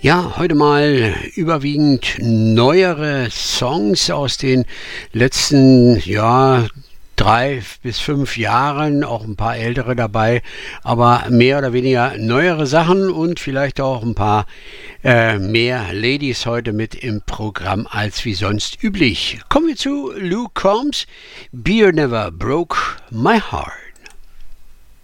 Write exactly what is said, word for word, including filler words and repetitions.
Ja, heute mal überwiegend neuere Songs aus den letzten, ja, drei bis fünf Jahren, auch ein paar ältere dabei, aber mehr oder weniger neuere Sachen und vielleicht auch ein paar äh, mehr Ladies heute mit im Programm als wie sonst üblich. Kommen wir zu Luke Combs, Beer Never Broke My Heart.